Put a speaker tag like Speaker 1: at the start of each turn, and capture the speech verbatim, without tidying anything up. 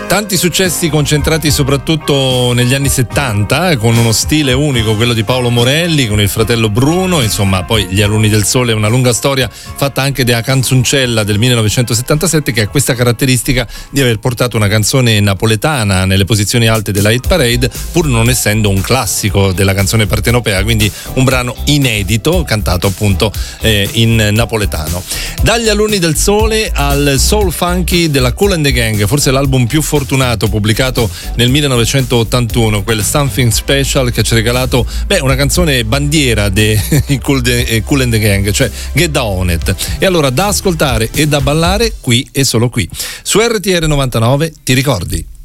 Speaker 1: Tanti successi concentrati soprattutto negli anni settanta, con uno stile unico, quello di Paolo Morelli, con il fratello Bruno. Insomma, poi Gli Alunni del Sole è una lunga storia fatta anche della canzoncella del millenovecentosettantasette, che ha questa caratteristica di aver portato una canzone napoletana nelle posizioni alte della hit parade, pur non essendo un classico della canzone partenopea, quindi un brano inedito cantato appunto eh, in napoletano. Dagli Alunni del Sole al soul funky della Kool and the Gang, forse l'album più fortunato pubblicato nel millenovecentottantuno, quel Something Special che ci ha regalato beh, una canzone bandiera dei Kool and the Gang, cioè Get Down On It. E allora, da ascoltare e da ballare qui e solo qui su R T R novantanove, ti ricordi?